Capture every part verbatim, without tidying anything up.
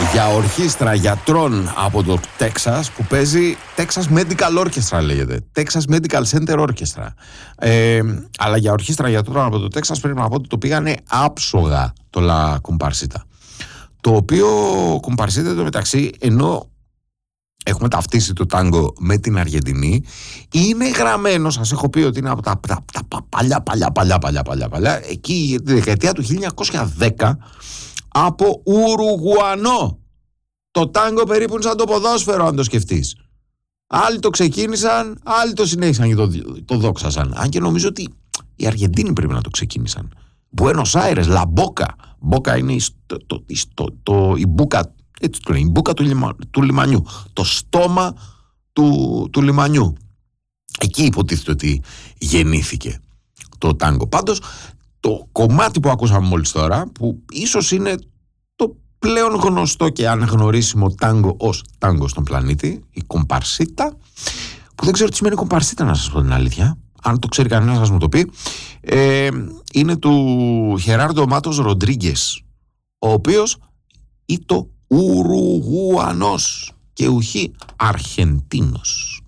για ορχήστρα γιατρών από το Τέξας που παίζει Texas Medical Orchestra λέγεται. Texas Medical Center Orchestra. Ε, αλλά για ορχήστρα γιατρών από το Τέξας πρέπει να πω ότι το πήγανε άψογα το La Comparsita. Το οποίο Comparsita το μεταξύ, ενώ έχουμε ταυτίσει το τάγκο με την Αργεντινή, είναι γραμμένο, σας έχω πει ότι είναι από τα, τα, τα παλιά, παλιά, παλιά, παλιά, παλιά, παλιά, εκεί τη δεκαετία του χίλια εννιακόσια δέκα, από Ουρουγουανό. Το τάγκο περίπου είναι σαν το ποδόσφαιρο, αν το σκεφτείς. Άλλοι το ξεκίνησαν, άλλοι το συνέχισαν και το, το δόξασαν. Αν και νομίζω ότι οι Αργεντίνοι πρέπει να το ξεκίνησαν. Μπουένος Άιρες, Λα Μπόκα. Μπόκα είναι η, το, το, το, το, η μπούκα, έτσι το λένε, η μπούκα του, λιμα, του λιμανιού. Το στόμα του, του λιμανιού. Εκεί υποτίθεται ότι γεννήθηκε το τάγκο. Πάντως, το κομμάτι που ακούσαμε μόλις τώρα, που ίσως είναι το πλέον γνωστό και αναγνωρίσιμο τάγκο ως τάγκο στον πλανήτη, η Comparsita, που δεν ξέρω τι σημαίνει Comparsita, να σας πω την αλήθεια, αν το ξέρει κανένας σας μου το πει, ε, είναι του Χεράρντο Μάτος Ροντρίγκες, ο οποίος ήταν Ουρουγουανός και ουχή Αρχεντίνος.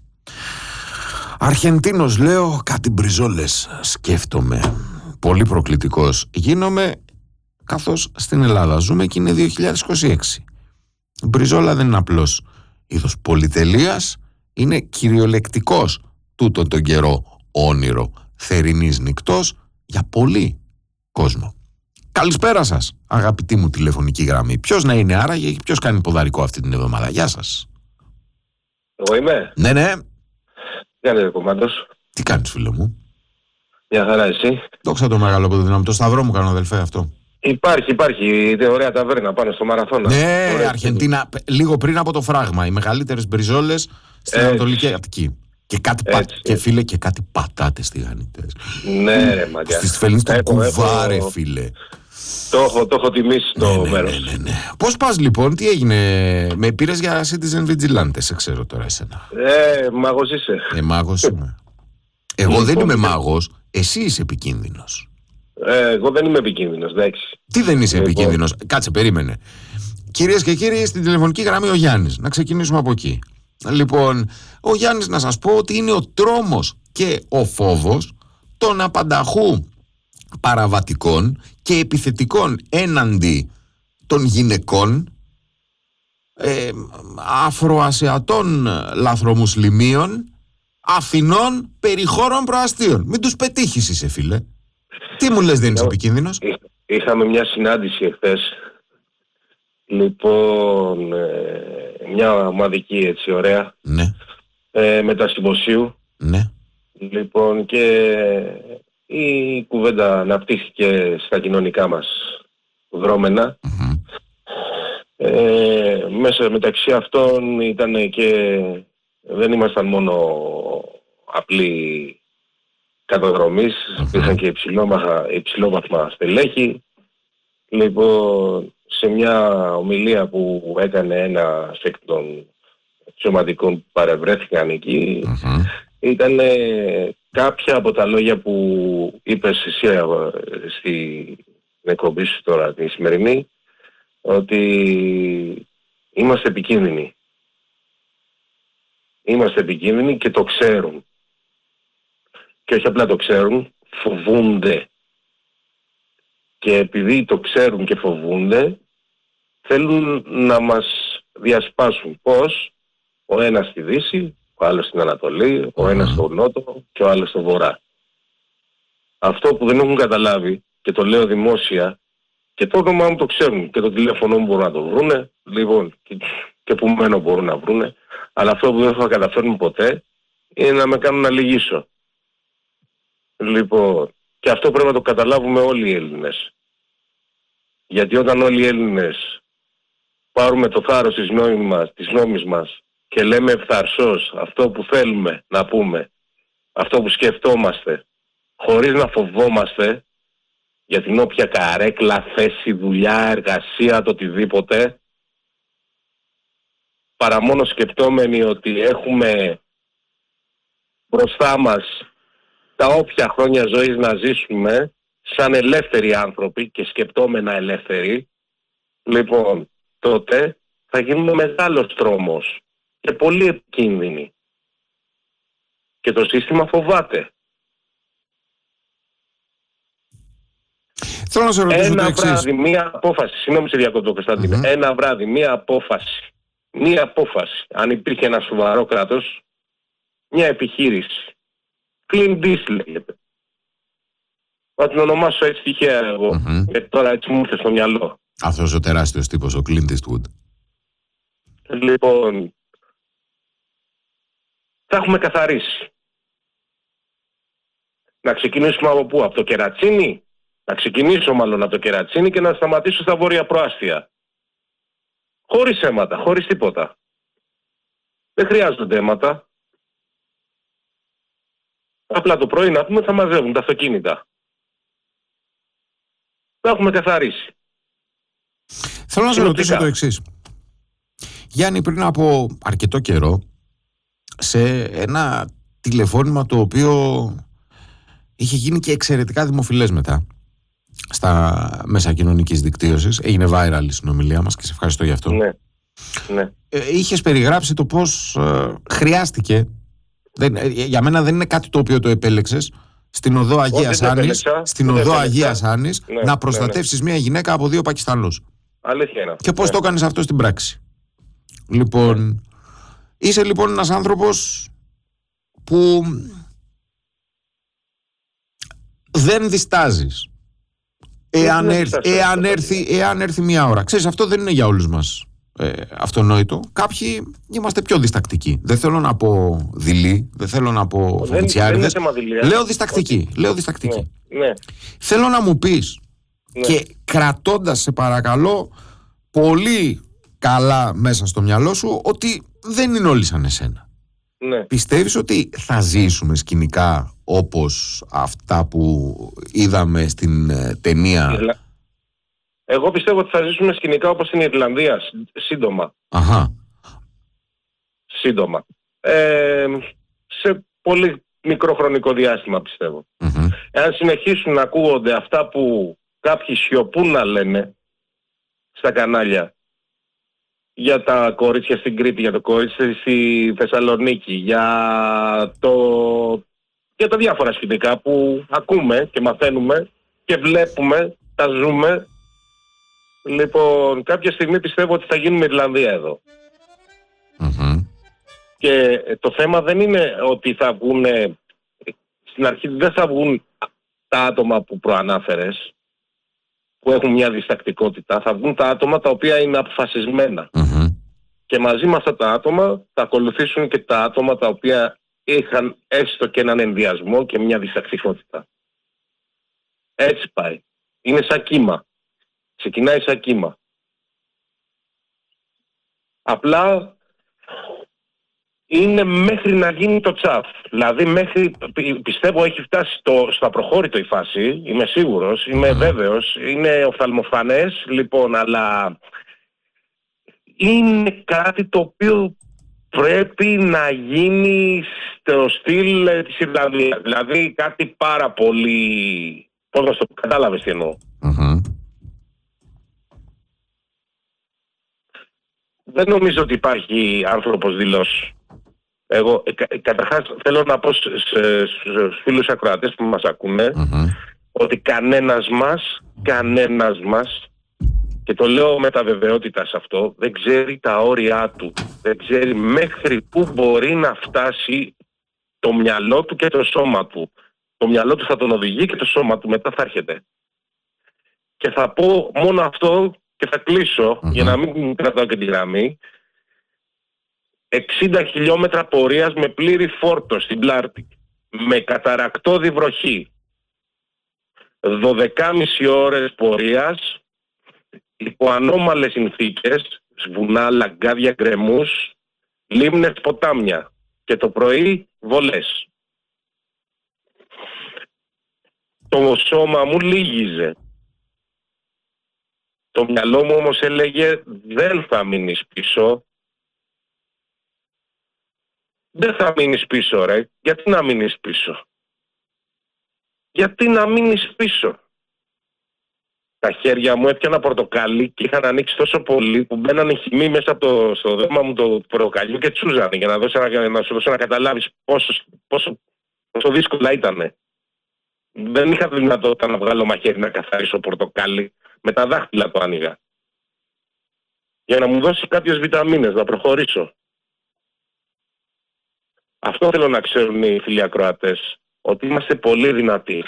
Αρχεντίνος λέω, κάτι μπριζόλες σκέφτομαι. Πολύ προκλητικός γίνομαι, καθώς στην Ελλάδα ζούμε και είναι δύο χιλιάδες είκοσι έξι. Η μπριζόλα δεν είναι απλώς είδος πολυτελείας, είναι κυριολεκτικός τούτον τον καιρό όνειρο θερινής νυκτός για πολύ κόσμο. Καλησπέρα σας, αγαπητή μου τηλεφωνική γραμμή. Ποιος να είναι άραγε και ποιος κάνει ποδαρικό αυτή την εβδομάδα? Γεια σας. Εγώ είμαι. Ναι, ναι. Τι κάνετε, κομμάτος? Τι κάνεις, φίλο μου? Μια χαρά, εσύ? Δόξα το μεγάλο από το δυνάμει. Το σταυρό μου κάνω, αδελφέ, αυτό. Υπάρχει, υπάρχει. Ωραία ταβέρνα πάνω στο μαραθώνα. Ναι, ωραία. Αργεντίνα, λίγο πριν από το φράγμα. Οι μεγαλύτερες μπριζόλες στην Ανατολική Αττική. Και κάτι πα... και φίλε, και κάτι πατάτες τηγανιτές. Ναι, ρε μαγιά. Στις φελίνες το κουβάρε, έχω... φίλε. Το έχω, το έχω τιμήσει το ναι, ναι, μέρος. Ναι, ναι, ναι. Πώς πας λοιπόν, τι έγινε? Με πήρες για Citizen Vigilante, σε ξέρω τώρα εσένα. Ε, μάγος είσαι. Ε, μάγος είμαι. Εγώ δεν είμαι μάγος, εσύ είσαι επικίνδυνος. Ε, εγώ δεν είμαι επικίνδυνος, εντάξει. Τι δεν είσαι λοιπόν επικίνδυνος? Κάτσε, περίμενε. Κυρίες και κύριοι, στην τηλεφωνική γραμμή ο Γιάννης. Να ξεκινήσουμε από εκεί. Λοιπόν, ο Γιάννης, να σας πω ότι είναι ο τρόμος και ο φόβος των απανταχού παραβατικών και επιθετικών έναντι των γυναικών, ε, αφροασιατών λαθρομουσλιμίων, Αθηνών, περιχώρων προαστίων. Μην τους πετύχεις είσαι, φίλε. Τι μου λες, δεν είσαι επικίνδυνος? Είχαμε μια συνάντηση εχθές. Λοιπόν, ε, μια ομαδική έτσι ωραία. Ναι. Ε, μετασυμποσίου. Ναι. Λοιπόν, και η κουβέντα αναπτύχθηκε στα κοινωνικά μας δρόμενα. Mm-hmm. Ε, μέσα μεταξύ αυτών ήταν και δεν ήμασταν μόνο απλοί καταδρομείς, mm-hmm. υπήρχαν και υψηλόμαθμα στελέχη. Λοιπόν, σε μια ομιλία που έκανε ένα εκ των σωματικών που παρευρέθηκαν εκεί, mm-hmm. ήταν κάποια από τα λόγια που είπες εσύ στην εκπομπή σου τώρα την σημερινή, ότι είμαστε επικίνδυνοι. Είμαστε επικίνδυνοι και το ξέρουν. Και όχι απλά το ξέρουν, φοβούνται. Και επειδή το ξέρουν και φοβούνται, θέλουν να μας διασπάσουν. Πώς? Ο ένας στη Δύση, ο άλλος στην Ανατολή, ο ένας στο Νότο και ο άλλος στο Βορρά. Αυτό που δεν έχουν καταλάβει, και το λέω δημόσια, και το όνομά μου το ξέρουν και το τηλέφωνο μου μπορούν να το βρούνε, λοιπόν, και, και που μένω μπορούν να βρούνε, αλλά αυτό που δεν θα καταφέρουν ποτέ είναι να με κάνουν να λυγίσω. Λοιπόν, και αυτό πρέπει να το καταλάβουμε όλοι οι Έλληνες. Γιατί όταν όλοι οι Έλληνες πάρουμε το θάρρος της νόμης μας, της νόμης μας και λέμε ευθαρσώς αυτό που θέλουμε να πούμε, αυτό που σκεφτόμαστε, χωρίς να φοβόμαστε για την όποια καρέκλα, θέση, δουλειά, εργασία, το οτιδήποτε, παρά μόνο σκεπτόμενοι ότι έχουμε μπροστά μας τα όποια χρόνια ζωής να ζήσουμε σαν ελεύθεροι άνθρωποι και σκεπτόμενα ελεύθεροι, λοιπόν, τότε θα γίνουμε μεγάλος τρόμος και πολύ επικίνδυνοι. Και το σύστημα φοβάται. Θέλω να σε ρωτήσω Ένα το εξής. βράδυ, μία απόφαση, συγγνώμη σε διακόπτω Κωνσταντίνε, mm-hmm. ένα βράδυ, μία απόφαση, μία απόφαση, αν υπήρχε ένα σοβαρό κράτος, μια επιχείρηση, Clint Eastwood λέγεται. Θα την ονομάσω έτσι τυχαία εγώ, mm-hmm. γιατί τώρα έτσι μου ήρθε στο μυαλό. Αυτός ο τεράστιος τύπος, ο Clint Eastwood. Λοιπόν, θα έχουμε καθαρίσει. Να ξεκινήσουμε από πού, από το Κερατσίνι, να ξεκινήσω μάλλον από το Κερατσίνι και να σταματήσω στα βόρεια προάστια. Χωρίς αίματα, χωρίς τίποτα. Δεν χρειάζονται αίματα. Απλά το πρωί να πούμε θα μαζεύουν τα αυτοκίνητα. Θα έχουμε καθαρίσει. Θέλω να σε ρωτήσω το εξής. Γιάννη, πριν από αρκετό καιρό, σε ένα τηλεφώνημα το οποίο είχε γίνει και εξαιρετικά δημοφιλές μετά στα μέσα κοινωνικής δικτύωσης, έγινε viral η συνομιλία μας και σε ευχαριστώ γι' αυτό. Ναι, ναι. Ε, είχες περιγράψει το πώς ε, χρειάστηκε, δεν, ε, για μένα δεν είναι κάτι το οποίο το επέλεξες, στην οδό Αγίας Άννης, στην οδό Αγίας Άννης ναι, να προστατεύσεις ναι, ναι. μια γυναίκα από δύο Πακιστανούς. Αλήθεια είναι. Και πώς ναι. το έκανες αυτό στην πράξη. Λοιπόν, ναι. είσαι λοιπόν ένας άνθρωπος που δεν διστάζεις. Εάν, δεν έρθει, εάν, έρθει, εάν έρθει μια ώρα. Ξέρεις, αυτό δεν είναι για όλους μας ε, αυτονόητο. Κάποιοι είμαστε πιο διστακτικοί. Δεν θέλω να πω δειλοί, δεν θέλω να πω φοβητσιάριδες. Λέω διστακτικοί. Okay. Λέω διστακτικοί. Ναι, ναι. Θέλω να μου πεις ναι. και κρατώντας σε παρακαλώ πολύ καλά μέσα στο μυαλό σου ότι δεν είναι όλοι σαν εσένα. Ναι. Πιστεύεις ότι θα ζήσουμε σκηνικά όπως αυτά που είδαμε στην ε, ταινία? Εγώ πιστεύω ότι θα ζήσουμε σκηνικά όπως στην Ιρλανδία σύντομα. Αχα. Σύντομα. Ε, σε πολύ μικρό χρονικό διάστημα πιστεύω. Mm-hmm. Εάν συνεχίσουν να ακούγονται αυτά που κάποιοι σιωπούν να λένε στα κανάλια για τα κορίτσια στην Κρήτη, για το κορίτσι στη Θεσσαλονίκη, για, το... για τα διάφορα σκηνικά που ακούμε και μαθαίνουμε και βλέπουμε, τα ζούμε. Λοιπόν, κάποια στιγμή πιστεύω ότι θα γίνουμε Ιρλανδία εδώ. Mm-hmm. Και το θέμα δεν είναι ότι θα βγουν, στην αρχή δεν θα βγουν τα άτομα που προανάφερες, που έχουν μια διστακτικότητα, θα βγουν τα άτομα τα οποία είναι αποφασισμένα. Mm-hmm. Και μαζί με αυτά τα άτομα θα ακολουθήσουν και τα άτομα τα οποία είχαν έστω και έναν ενδιασμό και μια διστακτικότητα. Έτσι πάει. Είναι σαν κύμα. Ξεκινάει σαν κύμα. Απλά είναι μέχρι να γίνει το τσαφ. Δηλαδή μέχρι, πιστεύω έχει φτάσει στο, στα προχώρητο η φάση, είμαι σίγουρος, είμαι βέβαιος, είναι οφθαλμοφανές, λοιπόν, αλλά είναι κάτι το οποίο πρέπει να γίνει στο στυλ της Ιρλανδίας. Δηλαδή κάτι πάρα πολύ, πώς να το κατάλαβες τι εννοώ. Mm-hmm. Δεν νομίζω ότι υπάρχει άνθρωπος δηλώσει. Εγώ κα, καταρχάς θέλω να πω στους φίλους ακροατές που μας ακούνε mm-hmm. ότι κανένας μας, κανένας μας, και το λέω με τα βεβαιότητα σε αυτό, δεν ξέρει τα όρια του. Δεν ξέρει μέχρι πού μπορεί να φτάσει το μυαλό του και το σώμα του. Το μυαλό του θα τον οδηγεί και το σώμα του μετά θα έρχεται. Και θα πω μόνο αυτό και θα κλείσω mm-hmm. για να μην κρατάω και τη γραμμή. εξήντα χιλιόμετρα πορείας με πλήρη φόρτο στην Πλάρτη, με καταρακτώδη βροχή, δώδεκα και μισή ώρες πορείας υπό ανώμαλες συνθήκες, βουνά, λαγκάδια, γκρεμούς, λίμνες, ποτάμια και το πρωί βολές. Το σώμα μου λύγιζε. Το μυαλό μου όμως έλεγε δεν θα μείνεις πίσω. Δεν θα μείνεις πίσω ρε. Γιατί να μείνεις πίσω? Γιατί να μείνεις πίσω? τα χέρια μου έπιανα πορτοκάλι και είχαν ανοίξει τόσο πολύ που μπαίνανε χυμοί μέσα από το, στο δέρμα μου το πορτοκαλιού και τσούζανε για να, δώσω, να σου δώσω να καταλάβεις πόσο, πόσο, πόσο δύσκολα ήτανε. Δεν είχα δυνατότητα να βγάλω μαχαίρι να καθαρίσω πορτοκάλι. Με τα δάχτυλα το άνοιγα. Για να μου δώσει κάποιες βιταμίνες, να προχωρήσω. Αυτό θέλω να ξέρουν οι φίλοι ακροατές. Ότι είμαστε πολύ δυνατοί.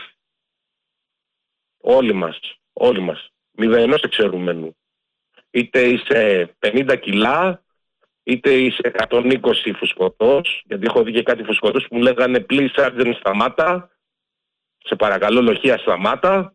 Όλοι μας. Όλοι μας. Μηδενός εξαιρουμένου. Είτε είσαι πενήντα κιλά, είτε είσαι εκατόν είκοσι φουσκωτός. Γιατί έχω δει και κάτι φουσκωτούς που μου λέγανε please sergeant σταμάτα. Σε παρακαλώ λοχεία σταμάτα.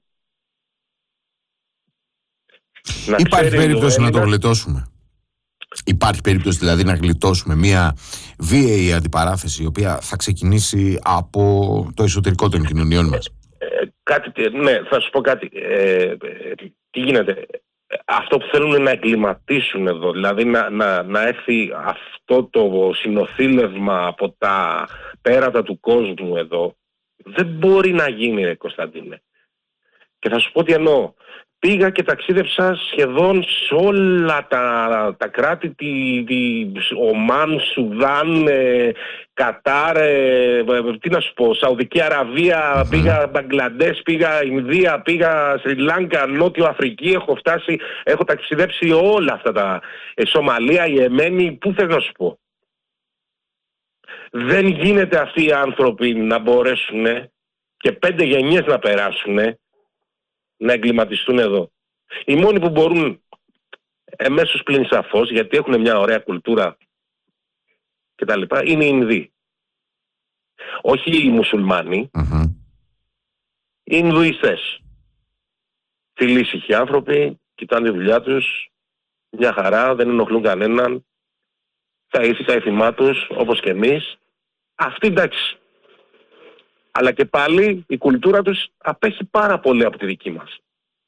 Να Υπάρχει περίπτωση να το γλιτώσουμε. Υπάρχει περίπτωση δηλαδή να γλιτώσουμε μια βίαιη αντιπαράθεση η οποία θα ξεκινήσει από το εσωτερικό των κοινωνιών μας. Ε, κάτι, ναι, θα σου πω κάτι. Ε, ε, τι γίνεται. Αυτό που θέλουν να εγκληματίσουν εδώ, δηλαδή να, να, να έρθει αυτό το συνοθήλευμα από τα πέρατα του κόσμου εδώ, δεν μπορεί να γίνει, ρε Κωνσταντίνε. Και θα σου πω τι εννοώ. Πήγα και ταξίδευσα σχεδόν σε όλα τα, τα κράτη, τη, τη, Ομάν, Σουδάν, ε, Κατάρ, ε, τι να σου πω, Σαουδική Αραβία, mm-hmm. πήγα Μπαγκλαντές, πήγα Ινδία, πήγα Σρι Λάνκα, Νότιο Αφρική, έχω φτάσει, έχω ταξιδέψει όλα αυτά τα, ε, Σομαλία, Ιεμένη, πού θες να σου πω. Δεν γίνεται αυτοί οι άνθρωποι να μπορέσουν και πέντε γενιές να περάσουν να εγκληματιστούν εδώ. Οι μόνοι που μπορούν εμέσως πλην σαφώς, γιατί έχουν μια ωραία κουλτούρα και τα λοιπά, είναι οι Ινδοί. Όχι οι Μουσουλμάνοι, mm-hmm. οι Ινδουιστές. Φιλήσυχοι άνθρωποι, κοιτάνε τη δουλειά τους, μια χαρά, δεν ενοχλούν κανέναν, τα ήθικα ήθιμά τους, όπως και εμείς. Αυτοί εντάξει. Αλλά και πάλι η κουλτούρα τους απέχει πάρα πολύ από τη δική μας.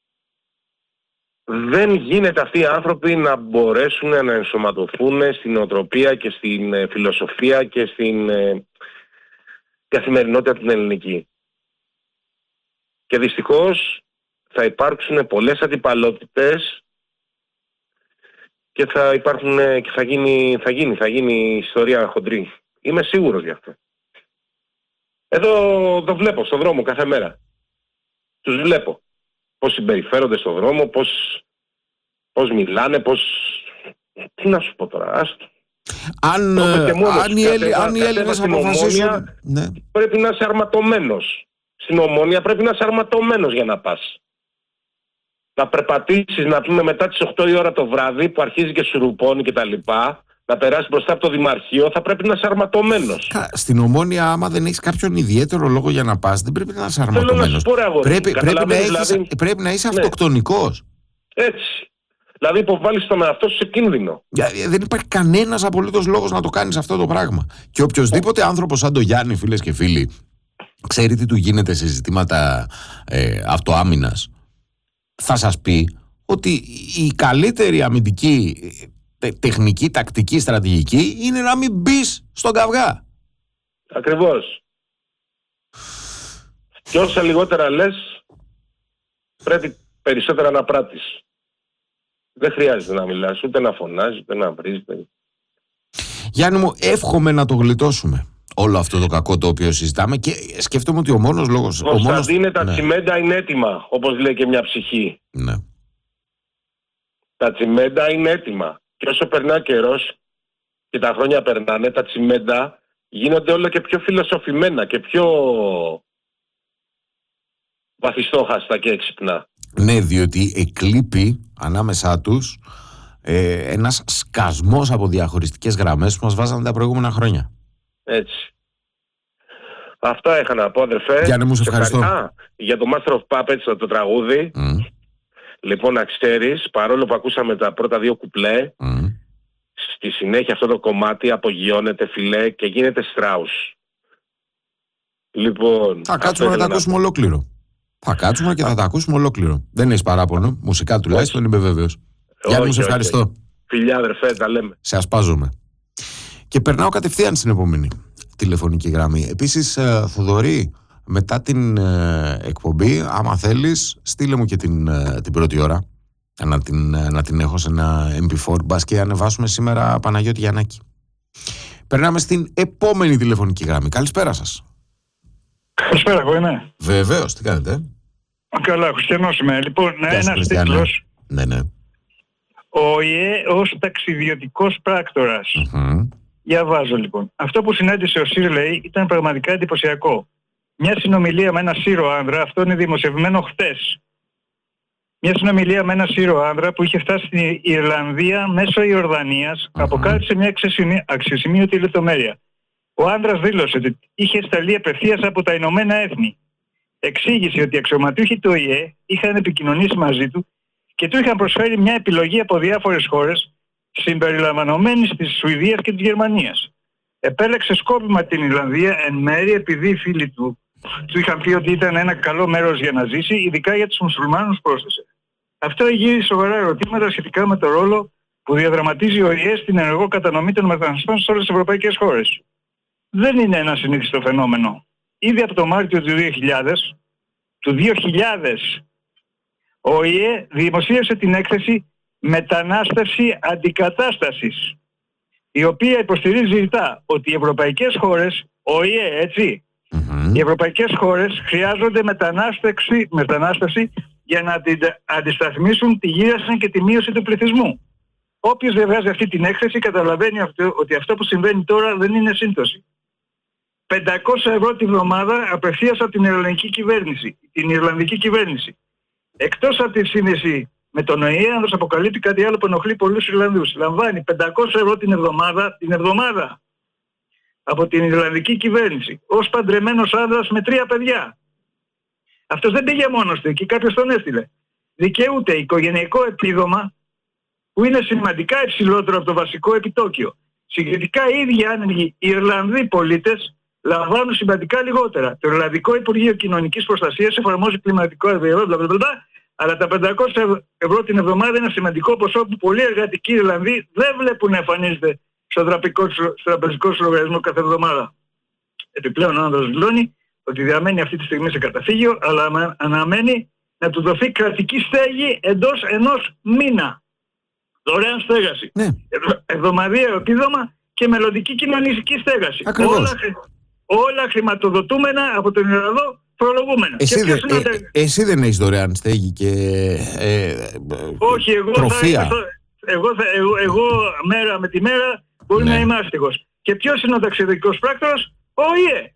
Δεν γίνεται αυτοί οι άνθρωποι να μπορέσουν να ενσωματωθούν στην νοοτροπία και στην φιλοσοφία και στην καθημερινότητα την ελληνική. Και δυστυχώς θα υπάρξουν πολλές αντιπαλότητες και θα υπάρχουν και θα γίνει, θα γίνει, θα γίνει ιστορία χοντρή. Είμαι σίγουρος γι' αυτό. Εδώ το βλέπω στον δρόμο κάθε μέρα. Τους βλέπω. Πώς συμπεριφέρονται στον δρόμο, πώς, πώς μιλάνε, πώς... Τι να σου πω τώρα, άστο. Αν, αν, οι, Έλλη, αν οι Έλληνες αποφασίσουν... Ναι. Πρέπει να είσαι αρματωμένος. Στην Ομόνια πρέπει να είσαι αρματωμένος για να πας. Να περπατήσεις, να πούμε μετά τις οκτώ η ώρα το βράδυ που αρχίζει και σουρουπώνει και τα λοιπά, να περάσει μπροστά από το Δημαρχείο, θα πρέπει να είσαι αρματωμένος. Στην Ομόνια, άμα δεν έχεις κάποιον ιδιαίτερο λόγο για να πας, δεν πρέπει να είσαι αρματωμένος. Πρέπει, πρέπει, να έχεις, δηλαδή, πρέπει να είσαι ναι. αυτοκτονικός. Έτσι. Δηλαδή υποβάλλεις τον εαυτό σου σε κίνδυνο. Δεν υπάρχει κανένας απολύτως λόγος να το κάνεις αυτό το πράγμα. Και οποιοσδήποτε άνθρωπος σαν το Γιάννη, φίλες και φίλοι, ξέρει τι του γίνεται σε ζητήματα ε, αυτοάμυνας, θα σας πει ότι η καλύτερη αμυντική τεχνική, τακτική, στρατηγική είναι να μην μπεις στον καυγά. Ακριβώς. Και όσα λιγότερα λες, πρέπει περισσότερα να πράττεις. Δεν χρειάζεται να μιλάς, ούτε να φωνάζεις, ούτε να βρεις. Γιάννη μου, εύχομαι να το γλιτώσουμε όλο αυτό το κακό το οποίο συζητάμε και σκέφτομαι ότι ο μόνος λόγος... Κωνσταντίνε, μόνος... τα ναι. τσιμέντα είναι έτοιμα, όπως λέει και μια ψυχή. Ναι. Τα τσιμέντα είναι έτοιμα. Και όσο περνά καιρός και τα χρόνια περνάνε, τα τσιμέντα γίνονται όλο και πιο φιλοσοφημένα και πιο βαθιστόχαστα και έξυπνα. Ναι, διότι εκλείπει ανάμεσά τους ε, ένας σκασμός από διαχωριστικές γραμμές που μας βάζανε τα προηγούμενα χρόνια. Έτσι. Αυτά είχα να πω, αδερφέ. Γιάννη μου, σε ευχαριστώ. Α, για το Master of Puppets, το τραγούδι. Mm. Λοιπόν, να ξέρεις, παρόλο που ακούσαμε τα πρώτα δύο κουπλέ, mm. στη συνέχεια αυτό το κομμάτι απογειώνεται, φιλέ, και γίνεται Στράους. Λοιπόν... Θα κάτσουμε να τα ακούσουμε να... ολόκληρο. Θα κάτσουμε και θα τα ακούσουμε ολόκληρο. Δεν έχεις παράπονο, μουσικά τουλάχιστον, είμαι βέβαιος. Γιάννη μου, σε ευχαριστώ. Όχι. Φιλιά, αδερφέ, τα λέμε. Σε ασπάζομαι. Και περνάω κατευθείαν στην επόμενη τηλεφωνική γραμμή. Επίσης, Θοδωρή, μετά την ε, εκπομπή, άμα θέλεις, στείλε μου και την, ε, την πρώτη ώρα να την, ε, να την έχω σε ένα εμ πι φορ, μπας και ανεβάσουμε σήμερα Παναγιώτη Γιαννάκη. Περνάμε στην επόμενη τηλεφωνική γραμμή. Καλησπέρα σας. Καλησπέρα, εγώ είμαι. Βεβαίως, τι κάνετε? Καλά, Χριστιανός είμαι. Λοιπόν, ένας τίτλος. Ναι, ναι. Ο ΟΗΕ ως ταξιδιωτικός πράκτορας. Mm-hmm. Διαβάζω λοιπόν. Αυτό που συνάντησε ο Σύρ, λέει, ήταν πραγματικά εντυπωσιακό. Μια συνομιλία με ένα Σύρο άνδρα, αυτό είναι δημοσιευμένο χτες. Μια συνομιλία με ένα Σύρο άνδρα που είχε φτάσει στην Ιρλανδία μέσω Ιορδανίας, mm-hmm. αποκάλυψε μια αξιοσημείωτη λεπτομέρεια. Ο άνδρας δήλωσε ότι είχε σταλεί απευθείας από τα Ηνωμένα Έθνη. Εξήγησε ότι οι αξιωματούχοι του ΟΗΕ είχαν επικοινωνήσει μαζί του και του είχαν προσφέρει μια επιλογή από διάφορες χώρες, συμπεριλαμβανομένης της Σουηδίας και της Γερμανίας. Επέλεξε σκόπιμα την Ιρλανδία εν μέρει επειδή οι φίλοι του του είχαν πει ότι ήταν ένα καλό μέρος για να ζήσει, ειδικά για τους μουσουλμάνους, πρόσθεσε. Αυτό εγείρει σοβαρά ερωτήματα σχετικά με το ρόλο που διαδραματίζει ο ΟΗΕ στην ενεργό κατανομή των μεταναστών σε όλες τις ευρωπαϊκές χώρες. Δεν είναι ένα συνήθιστο φαινόμενο. Ήδη από το Μάρτιο του δύο χιλιάδες, του δύο χιλιάδες, ο ΟΗΕ δημοσίευσε την έκθεση «Μετανάστευση Αντικατάστασης», η οποία υποστηρίζει ρητά ότι οι ευρωπαϊκές χώρες, ο ΟΗΕ, έτσι, mm-hmm. οι ευρωπαϊκές χώρες χρειάζονται μετανάστευση, μετανάστευση για να αντισταθμίσουν τη γύρανση και τη μείωση του πληθυσμού. Όποιος διαβάζει αυτή την έκθεση καταλαβαίνει αυτό, ότι αυτό που συμβαίνει τώρα δεν είναι σύμπτωση. πεντακόσια ευρώ τη βδομάδα απευθείας από την Ιρλανδική κυβέρνηση. Την Ιρλανδική κυβέρνηση. Εκτός από τη σύνδεση με τον ΟΗΕ, άνδρας αποκαλύπτει κάτι άλλο που ενοχλεί πολλούς Ιρλανδούς. Λαμβάνει πεντακόσια ευρώ την εβδομάδα, την εβδομάδα από την Ιρλανδική κυβέρνηση. Ως παντρεμένος άνδρας με τρία παιδιά. Αυτός δεν πήγε μόνος του, εκεί κάποιος τον έστειλε. Δικαιούται οικογενειακό επίδομα που είναι σημαντικά υψηλότερο από το βασικό επιτόκιο. Συγκριτικά οι ίδιοι άνεργοι Ιρλανδοί πολίτες λαμβάνουν σημαντικά λιγότερα. Το Ιρλανδικό Υπουργείο Κοινωνικής Προστασίας εφαρμόζει κλιματικό ευρωβουλευτή, αλλά τα πεντακόσια ευρώ την εβδομάδα είναι ένα σημαντικό ποσό που πολλοί εργατικοί Ιρλανδοί δεν βλέπουν να εμφανίζεται στο τραπεζικό σου λογαριασμό κάθε εβδομάδα. Επιπλέον ο άνδρας δηλώνει ότι διαμένει αυτή τη στιγμή σε καταφύγιο, αλλά αναμένει να του δοθεί κρατική στέγη εντός ενός μήνα. Δωρεάν στέγαση. Ναι. Εβδομαδιαίο επίδομα και μελλοντική κοινωνική στέγαση. Όλα, όλα χρηματοδοτούμενα από τον Ιρλανδό φορολογούμενο. Εσύ, δε, ε, ε, εσύ δεν έχεις δωρεάν στέγη και ε, ε, όχι, εγώ τροφία. Θα, εγώ, θα, εγώ, εγώ μέρα με τη μέρα μπορεί ναι. να είμαι άστεγος. Και ποιος είναι ο ταξιδιωτικός πράκτορας? Ο ΟΗΕ.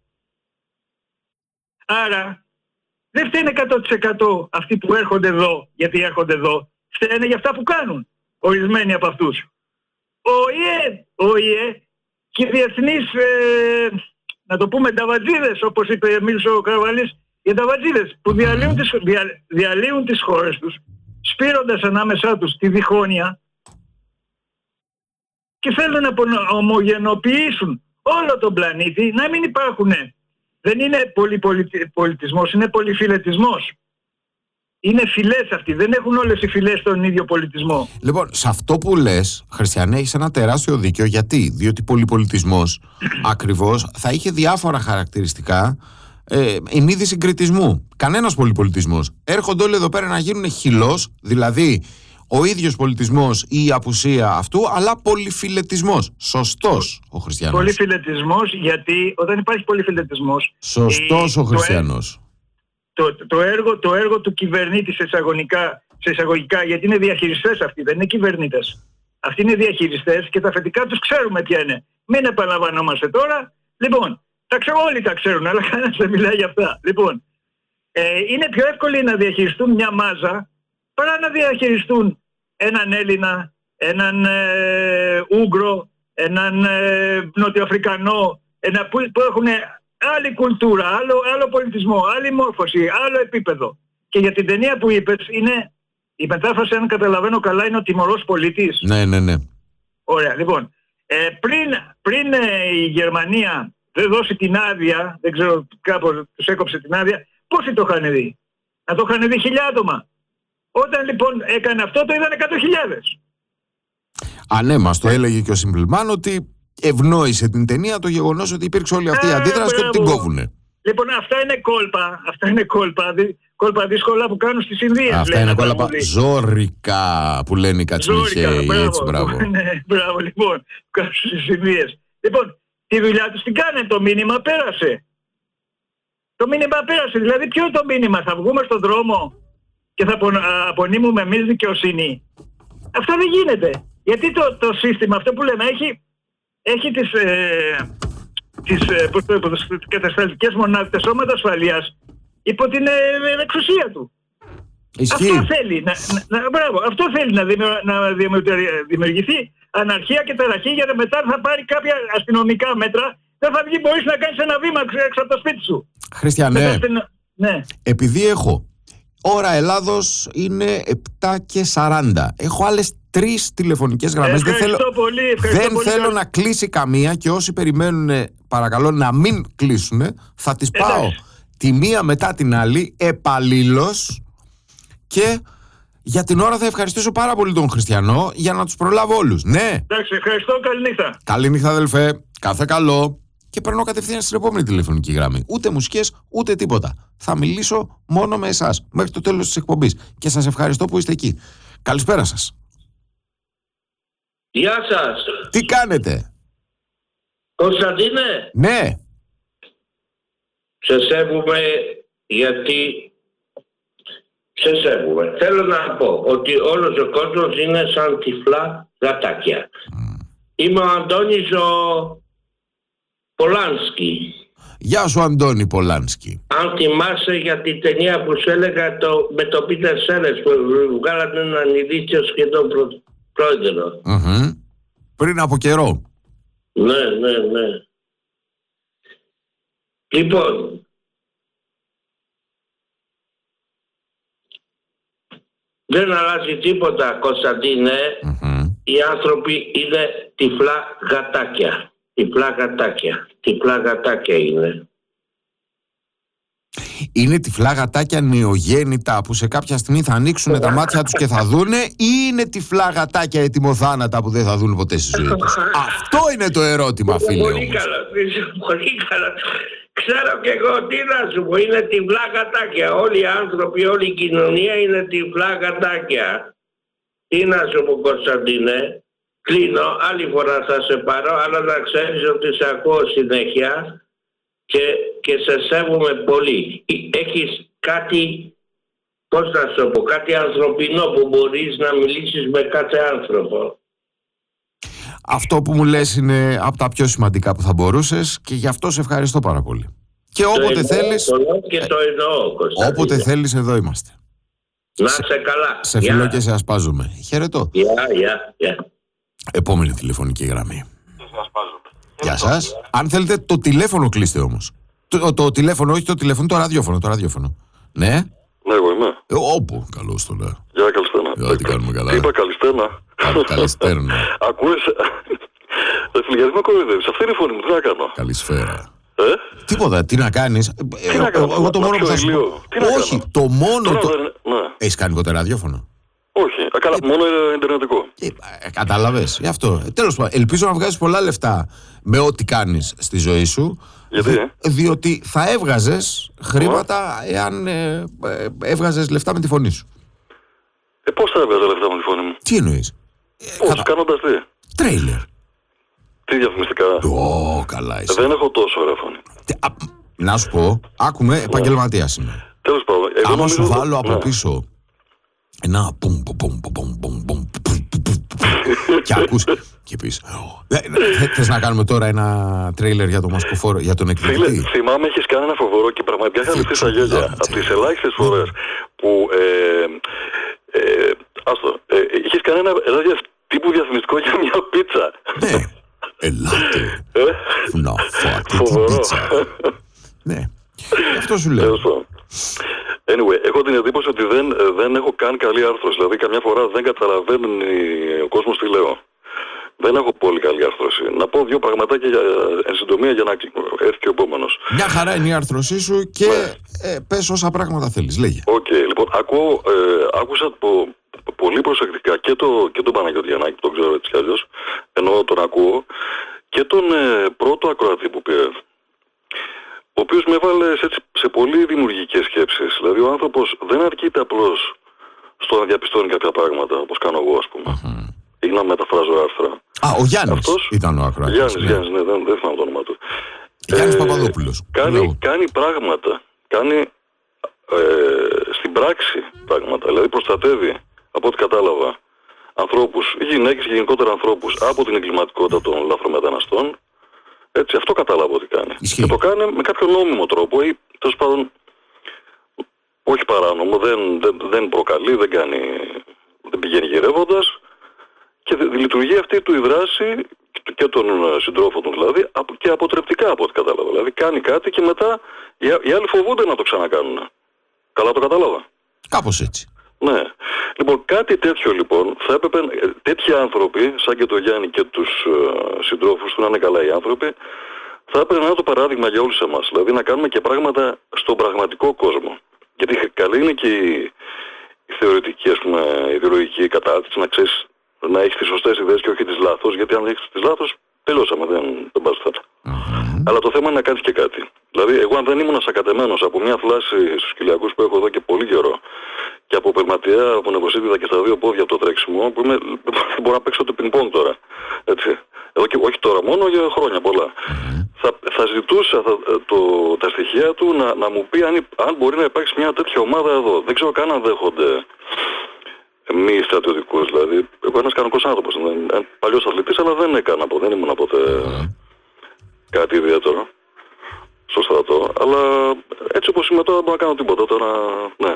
Άρα δεν φταίνε εκατό τοις εκατό αυτοί που έρχονται εδώ γιατί έρχονται εδώ. Φταίνε για αυτά που κάνουν ορισμένοι από αυτούς. Ο ΟΗΕ, ο ΟΗΕ και οι διεθνείς, ε, να το πούμε, ταβατζίδες, όπως είπε, μίλησε ο Καραβαλής, οι ταβατζίδες που διαλύουν τις, δια, διαλύουν τις χώρες τους, σπείροντας ανάμεσά τους τη διχόνοια και θέλουν να ομογενοποιήσουν όλο τον πλανήτη, να μην υπάρχουν. Δεν είναι πολυπολιτισμός, είναι πολυφιλετισμός. Είναι φυλές αυτοί, δεν έχουν όλες οι φυλές τον ίδιο πολιτισμό. Λοιπόν, σε αυτό που λες, Χριστιανέ, έχεις ένα τεράστιο δίκιο. Γιατί? Διότι πολυπολιτισμός ακριβώς θα είχε διάφορα χαρακτηριστικά ε, εν είδη συγκριτισμού. Κανένας πολυπολιτισμός. Έρχονται όλοι εδώ πέρα να γίνουν χυλός, δηλαδή ο ίδιος πολιτισμός ή η απουσία αυτού, αλλά πολυφιλετισμός. Σωστός ο Χριστιανός. Πολυφιλετισμός, γιατί όταν υπάρχει πολυφιλετισμός. Σωστός η, ο Χριστιανός. Το, το, έργο, το έργο του κυβερνήτη σε εισαγωγικά, σε εισαγωγικά, γιατί είναι διαχειριστές αυτοί, δεν είναι κυβερνήτες. Αυτοί είναι διαχειριστές και τα θετικά τους ξέρουμε ποια είναι. Μην επαναλαμβανόμαστε τώρα. Λοιπόν, τα ξέρω, όλοι τα ξέρουν, αλλά κανένας δεν μιλάει για αυτά. Λοιπόν, ε, είναι πιο εύκολο να διαχειριστούν μια μάζα παρά να διαχειριστούν έναν Έλληνα, έναν ε, Ούγγρο, έναν ε, Νοτιοαφρικανό, ένα, που, που έχουν άλλη κουλτούρα, άλλο, άλλο πολιτισμό, άλλη μόρφωση, άλλο επίπεδο. Και για την ταινία που είπες, είναι, η μετάφραση, αν καταλαβαίνω καλά, είναι ο τιμωρός πολίτης. Ναι, ναι, ναι. Ωραία, λοιπόν. Ε, πριν πριν ε, η Γερμανία δεν δώσει την άδεια, δεν ξέρω, κάπως τους έκοψε την άδεια, πόσοι το είχαν δει? Να το είχαν δει χιλιά άτομα. Όταν λοιπόν έκανε αυτό, το είδαν εκατό χιλιάδες. Α, ναι, μας το έλεγε και ο Σιμπλμάν ότι ευνόησε την ταινία το γεγονός ότι υπήρξε όλη αυτή η αντίδραση και ότι την κόβουνε. Λοιπόν, αυτά είναι κόλπα. Αυτά είναι κόλπα, δι, κόλπα δύσκολα που κάνουν στις Ινδίες. Αυτά είναι κόλπα ζόρικα που λένε οι Κατσιμιχαίοι. Έτσι, μπράβο. Ναι, μπράβο, λοιπόν, που κάνουν στις Ινδίες. Λοιπόν, τη δουλειά τους τι κάνε, το μήνυμα πέρασε. Το μήνυμα πέρασε. Δηλαδή, ποιο είναι το μήνυμα, θα βγούμε στον δρόμο και θα απονείμουμε εμείς δικαιοσύνη. Αυτό δεν γίνεται. Γιατί το, το σύστημα, αυτό που λέμε, έχει, έχει τις, ε, τις, ε, τις κατασταλτικές μονάδες, τα σώματα ασφαλείας υπό την ε, εξουσία του. Ισχύει. Αυτό θέλει να, να, να, μπράβο, αυτό θέλει να, δημιου, να δημιουργηθεί αναρχία και ταραχή, γιατί μετά θα πάρει κάποια αστυνομικά μέτρα. Δεν θα βγει, μπορείς να κάνεις ένα βήμα έξω από το σπίτι σου. Χριστιανέ, αστυνο... ναι. επειδή έχω ώρα Ελλάδος είναι επτά και σαράντα. Έχω άλλες τρεις τηλεφωνικές γραμμές. Δεν θέλω, πολύ, δεν πολύ θέλω να κλείσει καμία και όσοι περιμένουν παρακαλώ να μην κλείσουν, θα τις πάω Εντάξει. τη μία μετά την άλλη επαλλήλως και για την ώρα θα ευχαριστήσω πάρα πολύ τον Χριστιανό για να τους προλάβω όλους. Ναι. Εντάξει, ευχαριστώ, καληνύχτα. Καληνύχτα αδελφέ, κάθε καλό. Και περνώ κατευθείαν στην επόμενη τηλεφωνική γραμμή. Ούτε μουσικές, ούτε τίποτα. Θα μιλήσω μόνο με εσάς μέχρι το τέλος της εκπομπής. Και σας ευχαριστώ που είστε εκεί. Καλησπέρα σας. Γεια σας. Τι κάνετε? Κωνσταντίνε. Ναι. Σε σέβομαι γιατί σε σέβομαι. Θέλω να πω ότι όλος ο κόσμος είναι σαν τυφλά γατάκια. Mm. Είμαι ο Αντώνης ο Πολάνσκι. Γεια σου Αντώνη Πολάνσκι. Αν θυμάσαι για την ταινία που σου έλεγα το, με τον Πίτερ Σέλες που βγάλανε έναν ηλίθιο σχεδόν προ, πρόεδρο. Mm-hmm. Πριν από καιρό. Ναι, ναι, ναι. Λοιπόν, δεν αλλάζει τίποτα, Κωνσταντίνε. Mm-hmm. Οι άνθρωποι είναι τυφλά γατάκια. Τυφλά γατάκια. Τυφλά γατάκια είναι. Είναι τυφλά γατάκια νεογέννητα που σε κάποια στιγμή θα ανοίξουν τα μάτια τους και θα δούνε, ή είναι τυφλά γατάκια ετοιμοθάνατα που δεν θα δουν ποτέ στη ζωή τους? Αυτό είναι το ερώτημα, φίλε. Πολύ καλά, πολύ καλά. Ξέρω και εγώ τι να σου πω, είναι τυφλά γατάκια. Όλοι οι άνθρωποι, όλη η κοινωνία είναι τυφλά γατάκια. Τι να σου πω, Κωνσταντίνε, κλείνω, άλλη φορά θα σε πάρω, αλλά να ξέρεις ότι σε ακούω συνέχεια και, και σε σέβομαι πολύ. Έχεις κάτι, πώς να σου πω, κάτι ανθρωπινό που μπορείς να μιλήσεις με κάθε άνθρωπο. Αυτό που μου λες είναι από τα πιο σημαντικά που θα μπορούσες και γι' αυτό σε ευχαριστώ πάρα πολύ. Και όποτε το θέλεις, εννοώ και το εννοώ, Κωνσταντίνε. όποτε θέλεις εδώ είμαστε. Να σε καλά. Σε φιλώ και σε ασπάζομαι. Χαιρετώ. Γεια, γεια, γεια. Επόμενη τηλεφωνική γραμμή. Γεια σας. Αν θέλετε το τηλέφωνο κλείστε όμως. Το, το τηλέφωνο, όχι το τηλέφωνο, το ραδιόφωνο. Το ραδιόφωνο. Ναι. Ναι, εγώ είμαι. Ε, όπου, καλώς το λέω. Γεια, καλησπέρα. Για τι κάνουμε καλά. Τι είπα, καλησπέρα. Καλησπέρα. Ακούες. Ρε φίλε, γιατί με κοροϊδεύεις? Αυτή είναι η φωνή μου, τι να κάνω? Καλησπέρα. Ε? Τίποτα, τι να κάνεις? Τι να κάνω, εγώ το μόνο που θα σου πω. Όχι, το μόνο. Το... Ναι. Έχεις κάνει ποτέ ραδιόφωνο? Όχι, α, καλά, ε, μόνο ιντερνετικό. Ε, ε, κατάλαβες, γι' αυτό. Ε, τέλος πάντων, ελπίζω να βγάζεις πολλά λεφτά με ό,τι κάνεις στη ζωή σου. Γιατί? Δι, διότι θα έβγαζες χρήματα εάν ε, ε, έβγαζες λεφτά με τη φωνή σου. Ε, πώς θα έβγαζα λεφτά με τη φωνή μου? Τι εννοείς? Πώς, κατα... κάνοντας τι? Τρέιλερ. Τι διαφημιστικά? Ω, καλά είσαι. Δεν έχω τόσο ωραία φωνή. Τι, α, να σου πω, άκουμε, επαγγελματίας είμαι. Τέλος πάντων. Άμα νομίζω... σου βάλω από ναι. πίσω ένα πουμ πουμ πουμ πουμ πουμ πουμ και ακούς και πεις θες να κάνουμε τώρα ένα τρέιλερ για τον μασκοφόρο, για τον εκδικητή? Φίλε, θυμάμαι έχεις κάνει ένα φοβερό και πραγματικά είχα ληφθεί στα γέλια από τις ελάχιστες φορές που ε, ε, άστο, ε, είχες κάνει ένα, ένα τύπου διαφημιστικό για μια πίτσα. Ναι, ελάτε να φάτε την πίτσα. Ναι, αυτό σου λέω. Anyway, έχω την εντύπωση ότι δεν, δεν έχω καν καλή άρθρωση. Δηλαδή, καμιά φορά δεν καταλαβαίνει ο κόσμος τι λέω. Δεν έχω πολύ καλή άρθρωση. Να πω δύο πραγματάκια για, εν συντομία για να έρθει και ο επόμενος. Μια χαρά είναι η άρθρωσή σου και ναι. ε, πες όσα πράγματα θέλεις. Λέγε. Οκ, okay, λοιπόν, ακούω, ε, άκουσα πο, πολύ προσεκτικά και, το, και τον Παναγιώτη Γιαννάκη, τον ξέρω έτσι κι αλλιώς, ενώ τον ακούω, και τον ε, πρώτο ακροατή που πήρε. ο οποίος με έβαλε σε, σε πολύ δημιουργικές σκέψεις. Δηλαδή ο άνθρωπος δεν αρκείται απλώς στο να διαπιστώνει κάποια πράγματα, όπως κάνω εγώ, ας πούμε. Mm-hmm. Ή να μεταφράζω άρθρα. Α, ο Γιάννης αυτός, ήταν ο ακροατής. Γιάννης, ναι. Γιάννης, ναι, δεν, δεν θυμάμαι το όνομα του. Γιάννης ε, Παπαδόπουλος. Κάνει, κάνει πράγματα. Κάνει ε, στην πράξη πράγματα. Δηλαδή προστατεύει, από ό,τι κατάλαβα, ανθρώπους, γυναίκες και γενικότερα ανθρώπους από την εγκληματικότητα των λαθρομεταναστών. Έτσι, αυτό κατάλαβα ότι κάνει. Ισχύει. Και το κάνει με κάποιο νόμιμο τρόπο ή τέλος πάντων όχι παράνομο, δεν, δεν, δεν προκαλεί, δεν κάνει, δεν πηγαίνει γυρεύοντας και λειτουργεί αυτή του η δράση και των συντρόφων του δηλαδή και αποτρεπτικά από ό,τι κατάλαβα. Δηλαδή κάνει κάτι και μετά οι, οι άλλοι φοβούνται να το ξανακάνουν. Καλά το κατάλαβα. Κάπως έτσι. Ναι. Λοιπόν, κάτι τέτοιο λοιπόν, θα έπρεπε τέτοιοι άνθρωποι, σαν και το Γιάννη και τους uh, συντρόφους του, να είναι καλά οι άνθρωποι, θα έπρεπε να είναι το παράδειγμα για όλους εμάς. Δηλαδή να κάνουμε και πράγματα στον πραγματικό κόσμο. Γιατί καλή είναι και η, η θεωρητική, ας πούμε, ιδεολογική κατάρτιση, να ξέρεις να έχεις τις σωστές ιδέες και όχι τις λάθος, γιατί αν έχεις τις λάθος, τελειώσαμε, δεν, δεν πας θέτω. Mm-hmm. Αλλά το θέμα είναι να κάνεις και κάτι. Δηλαδή, εγώ αν δεν ήμουν σακατεμένος από μια θλάση στους κοιλιακούς που έχω εδώ και πολύ καιρό και από περματιά, από νευροσύνδιδα και στα δύο πόδια από το τρέξιμο, που είμαι, μπορώ να παίξω το πινκ-πονγκ τώρα. Έτσι. Εδώ και, όχι τώρα μόνο, για χρόνια πολλά. Mm-hmm. Θα, θα ζητούσα θα, το, τα στοιχεία του να, να μου πει αν, αν μπορεί να υπάρξει μια τέτοια ομάδα εδώ. Δεν ξέρω καν αν δέχονται μη στρατιωτικούς. Δηλαδή, εγώ ένας κανονικός άνθρωπος, παλιός αθλητής, αλλά δεν έκανα, δεν ήμουν ποτέ mm-hmm. κάτι ιδιαίτερο στο στρατό. Αλλά έτσι όπως είμαι τώρα, δεν μπορώ να κάνω τίποτα τώρα. Ναι.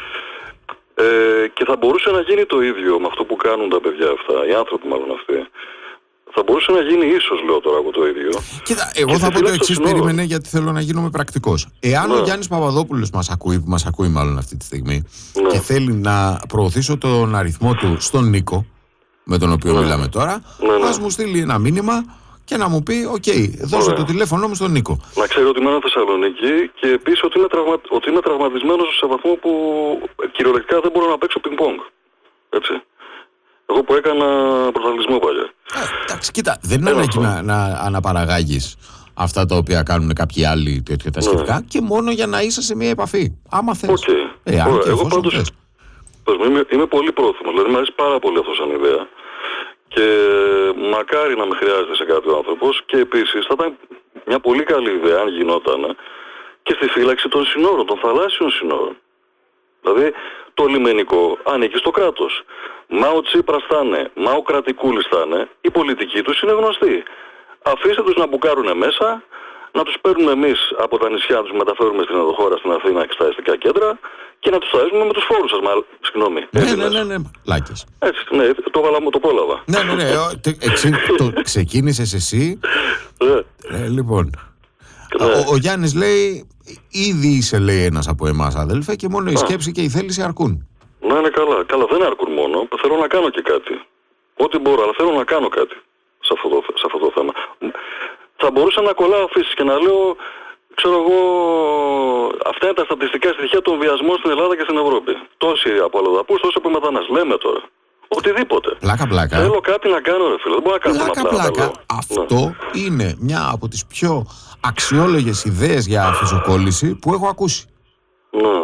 Ε, και θα μπορούσε να γίνει το ίδιο με αυτό που κάνουν τα παιδιά αυτά, οι άνθρωποι μάλλον αυτοί. Θα μπορούσε να γίνει ίσως, λέω τώρα εγώ το ίδιο. Κοίτα, εγώ και θα πω το εξής, περίμενε, γιατί θέλω να γίνομαι πρακτικός. Εάν ναι. ο Γιάννης Παπαδόπουλος μας ακούει, που μας ακούει μάλλον αυτή τη στιγμή, ναι. και θέλει να προωθήσω τον αριθμό του στον Νίκο, με τον οποίο ναι. μιλάμε τώρα, ναι, ναι. ας μου στείλει ένα μήνυμα και να μου πει, οκ, okay, δώσε το τηλέφωνο μου στον Νίκο. Να ξέρει ότι είμαι Θεσσαλονίκη και επίσης ότι είμαι, τραυμα... ότι είμαι τραυματισμένος σε βαθμό που κυριολεκτικά δεν μπορώ να παίξω πινκ-πονγκ. Έτσι. Εγώ που έκανα πρωταθλητισμό παλιά. Ε, εντάξει, κοίτα, δεν είναι ανάγκη να, να αναπαραγάγεις αυτά τα οποία κάνουν κάποιοι άλλοι τέτοια τα σχετικά, ναι. και μόνο για να είσαι σε μια επαφή. Άμα θες. Okay. Ε, αν και εγώ πάντως θες. Είμαι, είμαι πολύ πρόθυμος, δηλαδή μου αρέσει πάρα πολύ αυτό σαν ιδέα. Και μακάρι να με χρειάζεται σε κάτι ο άνθρωπος και επίσης θα ήταν μια πολύ καλή ιδέα αν γινόταν και στη φύλαξη των συνόρων, των θαλάσσιων συνόρων. Δηλαδή το λιμενικό ανήκει στο κράτος. Μα ο Τσίπρας θα είναι, μα ο Κρατικούλης θα είναι, η πολιτική τους είναι γνωστή. Αφήστε τους να μπουκάρουν μέσα, να τους παίρνουμε εμείς από τα νησιά, τους μεταφέρουμε στην ενδοχώρα, στην Αθήνα και στα αστικά κέντρα και να τους ταΐζουμε με τους φόρους σας, μάλλον. Συγγνώμη. Ναι, ναι, ναι, ναι, λάκες. Έτσι, ναι, το βάλα μου, το πόλαβα. Ναι, ναι, ναι, το ξεκίνησες εσύ. ε, λοιπόν, ναι. ο, ο Γιάννης λέει, ήδη είσαι, λέει, ένας από εμάς, αδέλφε, και μόνο η σκέψη και η θέληση αρκούν. Να είναι καλά. Καλά, δεν αρκούν μόνο. Θέλω να κάνω και κάτι. Ό,τι μπορώ, αλλά θέλω να κάνω κάτι σε αυτό το, σε αυτό το θέμα. Θα μπορούσα να κολλάω αφήσεις και να λέω, ξέρω εγώ, αυτά είναι τα στατιστικά στοιχεία των βιασμών στην Ελλάδα και στην Ευρώπη. Τόσοι από αλλοδαπούς, τόσοι από μετανάστες. Λέμε τώρα. Οτιδήποτε. Πλάκα, πλάκα. Θέλω κάτι να κάνω, ρε φίλε. Δεν μπορώ να κάνω πλάκα, πλάκα. πλάκα. Αυτό ναι. είναι μια από τις πιο αξιόλογες ιδέες για αφισοκόλληση που έχω ακούσει. Ναι.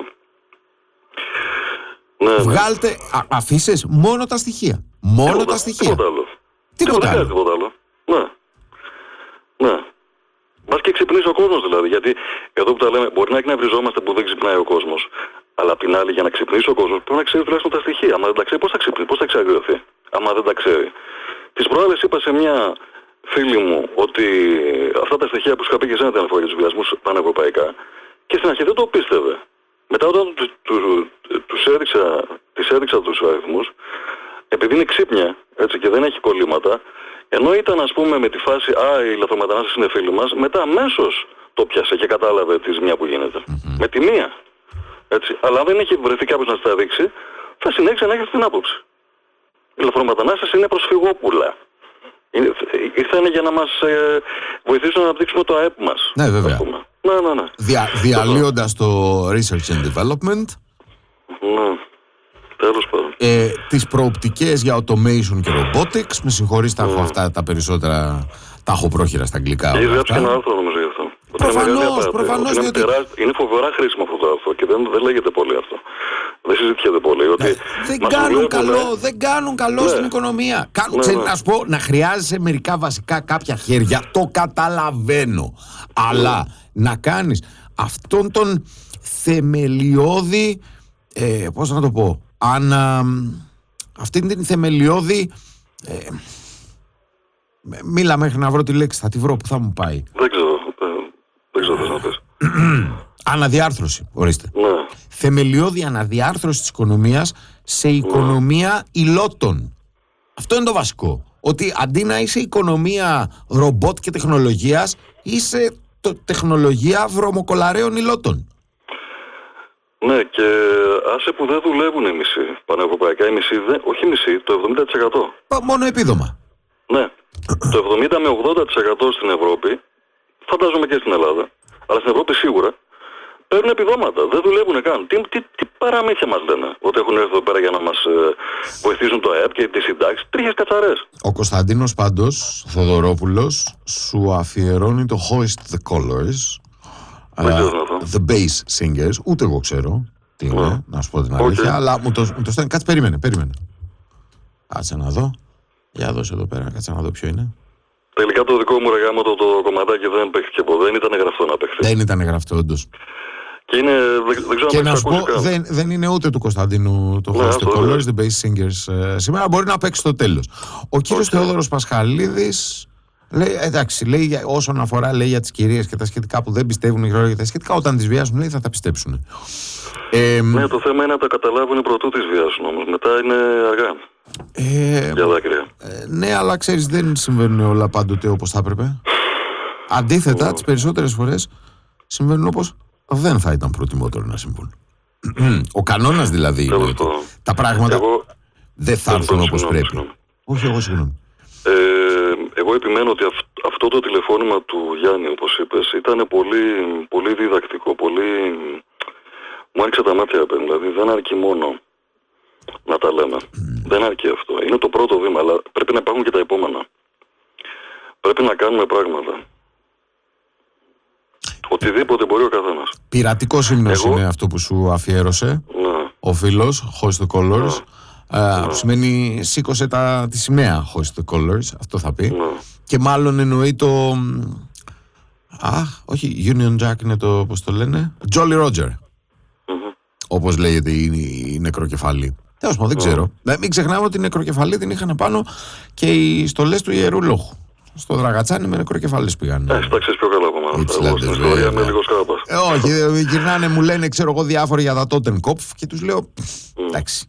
Ναι, βγάλτε, ναι. αφήσεις μόνο τα στοιχεία. Μόνο τίποτα, τα στοιχεία. Τίποτα άλλο. Τίποτα, τίποτα άλλο. Τίποτα άλλο. Ναι. Ναι. Μπας και ξυπνήσει ο κόσμος δηλαδή. Γιατί εδώ που τα λέμε, μπορεί να εκνευριζόμαστε που δεν ξυπνάει ο κόσμος. Αλλά απ' την άλλη, για να ξυπνήσει ο κόσμος, πρέπει να ξέρει τουλάχιστον τα στοιχεία. Αν δεν τα ξέρει, πώς θα ξυπνήσει, πώς θα εξαγριωθεί. Αν δεν τα ξέρει. Τις προάλλες είπα σε μια φίλη μου ότι αυτά τα στοιχεία που σου είχα πει και εσένα την αναφορά για τους βιασμούς πανευρωπαϊκά, και στην αρχή δεν το πίστευε. Μετά όταν του, του, τους έδειξα, τις έδειξα τους αριθμούς, επειδή είναι ξύπνια, έτσι, και δεν έχει κολλήματα, ενώ ήταν, ας πούμε, με τη φάση «Α, οι λαθρομετανάστες είναι φίλοι μας», μετά αμέσως το πιάσε και κατάλαβε τη ζημιά που γίνεται. Mm-hmm. Με τη μία. Έτσι. Αλλά αν δεν έχει βρεθεί κάποιος να στα δείξει, θα συνέχισε να έχει αυτή την άποψη. Οι λαθρομετανάστες είναι προσφυγόπουλα. Ήρθαν για να μας ε, βοηθήσουν να αναπτύξουμε το ΑΕΠ μας. Ναι, βέβαια. Ναι, ναι, ναι. Δια, διαλύοντας το Research and Development. Ναι. Τέλος πάντων. Ε, τις προοπτικές για automation και robotics. Με συγχωρείς, τα έχω αυτά τα περισσότερα. Τα έχω πρόχειρα στα αγγλικά. Έχεις γράψει ένα άρθρο νομίζω γι' αυτό. Προφανώς, προφανώς. Είναι, διότι... τεράσ... είναι φοβερά χρήσιμο αυτό το αυτό και δεν, δεν λέγεται πολύ αυτό. Δεν συζητιέται πολύ. Ότι ναι, δεν, κάνουν βλέπουν, καλό, δεν κάνουν καλό ναι. στην οικονομία. Κάνουν, ναι, ναι. Να σου πω, να χρειάζεσαι μερικά βασικά κάποια χέρια, το καταλαβαίνω. Mm. Αλλά να κάνεις αυτόν τον θεμελιώδη, ε, πώς να το πω, ανα, αυτήν την θεμελιώδη, ε, μίλα μέχρι να βρω τη λέξη, θα τη βρω που θα μου πάει. Δεν ξέρω, δεν ξέρω τι να πεις. Αναδιάρθρωση, ορίστε. Ναι. Θεμελιώδη αναδιάρθρωση της οικονομίας σε οικονομία υλότων. Αυτό είναι το βασικό. Ότι αντί να είσαι οικονομία ρομπότ και τεχνολογίας, είσαι το, τεχνολογία βρωμοκολαραίων υλότων. Ναι, και άσε που δεν δουλεύουν οι μισοί πανευρωπαϊκά, οι μισοί, δεν, όχι μισοί, το εβδομήντα τοις εκατό. Μόνο επίδομα. Ναι, το εβδομήντα με ογδόντα τοις εκατό στην Ευρώπη, φαντάζομαι και στην Ελλάδα, αλλά στην Ευρώπη σίγουρα, παίρνουν επιδόματα, δεν δουλεύουν καν. Τι, τι, τι παραμύθια μας λένε, ότι έχουν έρθει εδώ πέρα για να μας ε, βοηθήσουν το ΑΕΠ και τις συντάξεις, τρίχες κατσαρές. Ο Κωνσταντίνος πάντως, Θοδωρόπουλος, σου αφιερώνει το Hoist the Colors, uh, The Bass Singers, ούτε εγώ ξέρω τι είναι, yeah. να σου πω την αλήθεια, okay. αλλά μου το, μου το στέλνει, κάτσε περίμενε, περίμενε. Κάτσε να δω, για δώσε εδώ πέρα, κάτσε να δω ποιο είναι. Τελικά το δικό μου ρεγάμο το, το κομματάκι δεν παίχθηκε ποτέ, δεν ήταν γραφτό να παίχθηκε. Δεν ήταν γραφτό όντως. Και είναι, δεν, δεν ξέρω και αν να σου πω, δεν, δεν είναι ούτε του Κωνσταντίνου το Hoist the Colors, The Bass Singers ε, σήμερα, μπορεί να παίξει στο τέλος. Ο κύριος okay. Θεόδωρος Πασχαλίδης λέει, εντάξει, λέει, όσον αφορά λέει, για τις κυρίες και τα σχετικά που δεν πιστεύουν για τα σχετικά, όταν τις βιάσουν λέει θα τα πιστέψουν. Ε, ναι, το θέμα είναι να τα καταλάβουν πρωτού τις βιάσουν όμως, μετά είναι αργά. Ε, για δάκρυα. Ε, ναι, αλλά ξέρεις, δεν συμβαίνουν όλα πάντοτε όπως θα έπρεπε. Αντίθετα, mm. τις περισσότερες φορές συμβαίνουν όπως δεν θα ήταν προτιμότερο να συμβούν. Ο κανόνας δηλαδή είναι ότι τα πράγματα εγώ, δεν θα έρθουν όπως συγγνώμη, πρέπει. Συγγνώμη. Όχι, εγώ συγγνώμη. Ε, εγώ επιμένω ότι αυ, αυτό το τηλεφώνημα του Γιάννη, όπως είπες, ήταν πολύ, πολύ διδακτικό, πολύ... Μου άνοιξε τα μάτια, δηλαδή δεν αρκεί μόνο να τα λέμε. Mm. Δεν αρκεί αυτό. Είναι το πρώτο βήμα, αλλά πρέπει να υπάρχουν και τα επόμενα. Πρέπει να κάνουμε πράγματα. Οτιδήποτε μπορεί ο καθένας. Πειρατικός ύμνος Εγώ... είναι αυτό που σου αφιέρωσε. Ναι. Ο φίλος, Hoist the Colors. Ναι. Uh, ναι. Που σημαίνει σήκωσε τα, τη σημαία Hoist the Colors. Αυτό θα πει. Ναι. Και μάλλον εννοεί το... Αχ, όχι, Union Jack είναι το, πώς το λένε, Jolly Roger. Mm-hmm. Όπως λέγεται η, η νεκροκεφαλή. Τέλος πάντων, δεν ξέρω. Mm. Μην ξεχνάμε ότι η νεκροκεφαλή την είχαν πάνω και οι στολές του Ιερού Λόγου. Στο Δραγατσάνι με νεκροκεφαλές πήγαν. Ε, τα ξέρεις πιο καλά από εμάς. Εγώ στην ιστορία είμαι λίγο σκάπας. Ε, όχι, γυρνάνε, μου λένε, ξέρω εγώ, διάφοροι για τα Totenkopf και τους λέω, εντάξει.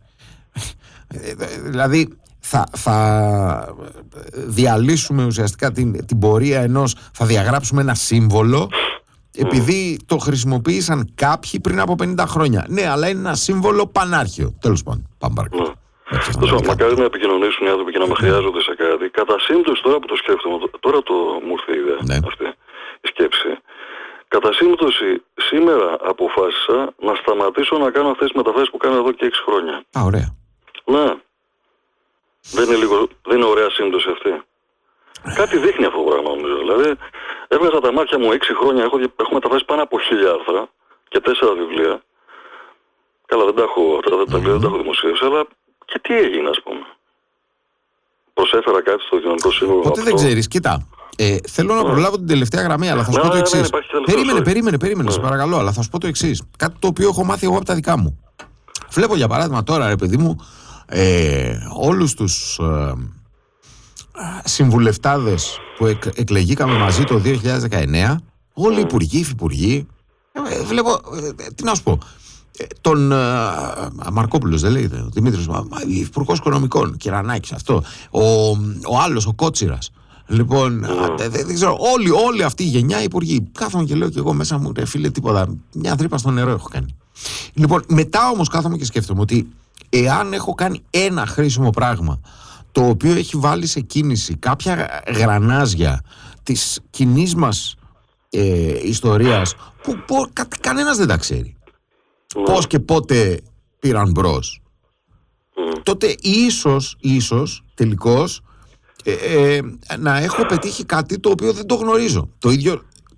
Δηλαδή, θα, θα διαλύσουμε ουσιαστικά την, την πορεία ενός, θα διαγράψουμε ένα σύμβολο επειδή το χρησιμοποίησαν κάποιοι πριν από πενήντα χρόνια. Ναι, αλλά είναι ένα σύμβολο πανάρχιο. Τέλος πάντων, πάμε παρακάτω. Τόσο, μακάρι να επικοινωνήσουν οι άνθρωποι και να με χρειάζονται σε κάτι. Κατά σύμπτωση, τώρα που το σκέφτομαι, τώρα το μου ήρθε η ιδέα ναι. αυτή η σκέψη. Κατά σύμπτωση, σήμερα αποφάσισα να σταματήσω να κάνω αυτές τις μεταφράσεις που κάνω εδώ και έξι χρόνια. Α, ωραία. Ναι. Δεν είναι, λίγο, δεν είναι ωραία σύμπτωση αυτή. Κάτι δείχνει αυτό το πράγμα νομίζω. Δηλαδή, έβγαζα τα μάτια μου έξι χρόνια, έχω, έχω μεταφράσει πάνω από χίλια άρθρα και τέσσερα βιβλία. Καλά, δεν τα έχω, αυτά τα βιβλία δεν τα έχω δημοσίευσει, αλλά και τι έγινε, ας πούμε. Προσέφερα κάτι στο κοινωνικό σύνολο. Ποτέ δεν ξέρεις, κοίτα. Ε, θέλω να προλάβω την τελευταία γραμμή, αλλά θα σου πω το εξής. Περίμενε, περίμενε, περίμενε, σε παρακαλώ, αλλά θα σου πω το εξής. Κάτι το οποίο έχω μάθει εγώ από τα δικά μου. Βλέπω για παράδειγμα τώρα, ρε παιδί μου, ε, όλους τους ε, συμβουλευτάδες που εκ, εκλεγήκαμε μαζί το δύο χιλιάδες δεκαεννέα, όλοι οι υπουργοί, υφυπουργοί, ε, βλέπω, ε, τι να σου πω, ε, τον ε, Μαρκόπουλος δεν λέγεται, ο Δημήτρης, υπουργός οικονομικών, Κυρανάκης, αυτό, ο, ο άλλος, ο Κότσιρας. Λοιπόν, mm. δεν δε, δε ξέρω, όλη, όλη αυτή η γενιά υπουργοί. Κάθομαι και λέω και εγώ μέσα μου, ρε φίλε, τίποτα. Μια τρύπα στο νερό έχω κάνει. Λοιπόν, μετά όμως κάθομαι και σκέφτομαι ότι εάν έχω κάνει ένα χρήσιμο πράγμα το οποίο έχει βάλει σε κίνηση κάποια γρανάζια της κοινής μας ε, ιστορίας που, που κα, κανένας δεν τα ξέρει. Mm. Πώς και πότε πήραν μπρος. Mm. Τότε ίσως, ίσως τελικώς Ε, ε, να έχω πετύχει κάτι το οποίο δεν το γνωρίζω. Το ίδιο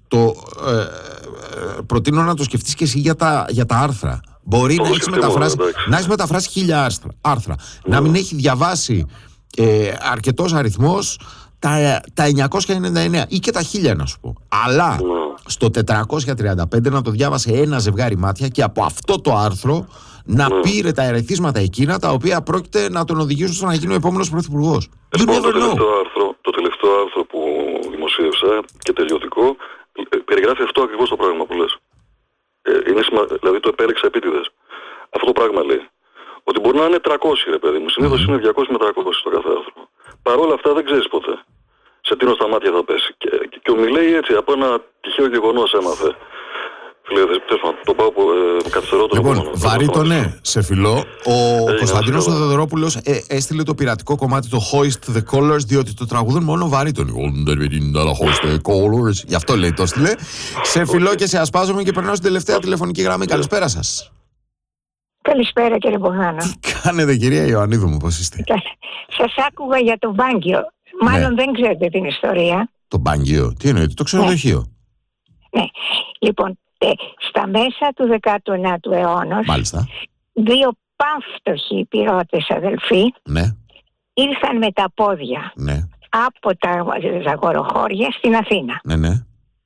το, ε, προτείνω να το σκεφτείς και εσύ για τα, για τα άρθρα. Μπορεί το να έχεις μεταφράσει, να έχεις μεταφράσει χίλια άρθρα, άρθρα ναι. Να μην έχει διαβάσει ε, αρκετός αριθμός τα, τα εννιακόσια ενενήντα εννέα ή και τα χίλια, να σου πω. Αλλά ναι. στο τετρακόσια τριάντα πέντε να το διάβασε ένα ζευγάρι μάτια και από αυτό το άρθρο να ναι. πήρε τα ερεθίσματα εκείνα τα οποία πρόκειται να τον οδηγήσουν στο να γίνει ο επόμενος πρωθυπουργός. You never know. Το τελευταίο άρθρο, το τελευταίο άρθρο που δημοσίευσα και τελειωτικό περιγράφει αυτό ακριβώς το πράγμα που λες. Ε, είναι σημα... Δηλαδή το επέλεξα επίτηδες. Αυτό το πράγμα λέει. Ότι μπορεί να είναι τριακόσια, ρε παιδί μου. Συνήθως mm. είναι διακόσια με τριακόσια στο κάθε άρθρο. Παρ' όλα αυτά δεν ξέρεις ποτέ σε τίνο στα μάτια θα πέσει. Και, και, και ομιλεί έτσι από ένα τυχαίο γεγονός έμαθε. Το πάω ε, καθυστερότερο. Λοιπόν, βαρύτονε, σε φιλό. Ο Κωνσταντίνος ο Θεοδωρόπουλος ε, έστειλε το πειρατικό κομμάτι το Hoist the Colors, διότι το τραγουδούν μόνο βαρύτονοι. Hoist the Colors. Γι' αυτό λέει το έστειλε. Σε φιλό και σε ασπάζομαι και περνάω στην τελευταία τηλεφωνική γραμμή. Καλησπέρα σας. Καλησπέρα κύριε Μπογδάνο. Τι κάνετε κυρία Ιωαννίδου μου, πώς είστε? Σας άκουγα για το Μπάγκιο. Μάλλον δεν ξέρετε την ιστορία. Το Μπάγκιο, τι εννοείται, το ξενοδοχείο. Ναι, λοιπόν. Στα μέσα του δέκατου ενάτου αιώνα, μάλιστα, δύο πανφτωχοί πυρώτες αδελφοί ναι. ήρθαν με τα πόδια ναι. από τα ζαγοροχώρια στην Αθήνα. Ναι, ναι.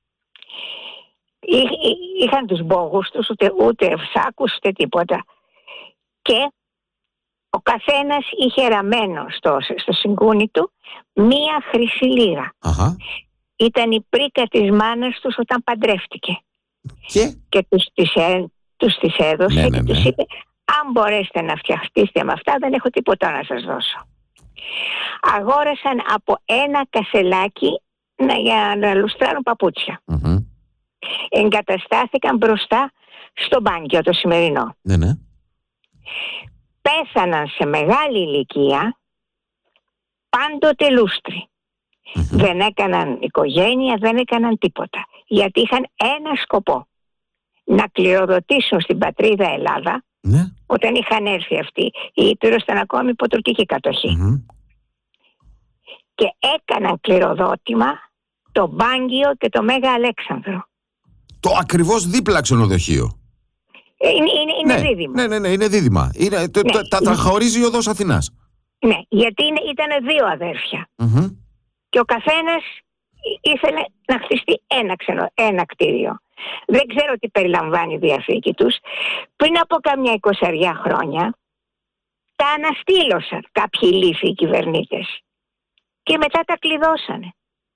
Εί, είχαν τους μπόγους τους, ούτε, ούτε σάκους, ούτε τίποτα. Και ο καθένας είχε ραμμένο στο, στο συγκούνι του μία χρυσή λίρα. Αχα. Ήταν η πρίκα της μάνας τους όταν παντρεύτηκε. Και, και τους, τις, τους τις έδωσε ναι, ναι, ναι. και τους είπε, αν μπορέσετε να φτιαχτείτε με αυτά δεν έχω τίποτα να σας δώσω. Αγόρασαν από ένα κασελάκι να, για να λουστράρουν παπούτσια. Mm-hmm. Εγκαταστάθηκαν μπροστά στο Μπάγκιο το σημερινό. Ναι, ναι. Πέθαναν σε μεγάλη ηλικία, πάντοτε λούστροι. Mm-hmm. Δεν έκαναν οικογένεια, δεν έκαναν τίποτα. Γιατί είχαν ένα σκοπό. Να κληροδοτήσουν στην πατρίδα Ελλάδα, ναι. όταν είχαν έρθει αυτοί. Η Ήπειρος ήταν ακόμη υπό τουρκική κατοχή. Mm-hmm. Και έκαναν κληροδότημα το Μπάγκιο και το Μέγα Αλέξανδρο. Το ακριβώς δίπλα ξενοδοχείο. Είναι, είναι, είναι ναι, δίδυμα. Ναι, ναι, ναι, είναι δίδυμα. Είναι, ναι. Τα, τα, τα χωρίζει η οδός Αθηνάς. Ναι, γιατί ήταν δύο αδέρφια. Mm-hmm. Και ο καθένας ήθελε να χτιστεί ένα, ξενο, ένα κτίριο. Δεν ξέρω τι περιλαμβάνει η διαθήκη τους. Πριν από καμιά εικοσαριά χρόνια τα αναστήλωσαν κάποιοι ηλίθιοι κυβερνήτες και μετά τα κλειδώσανε.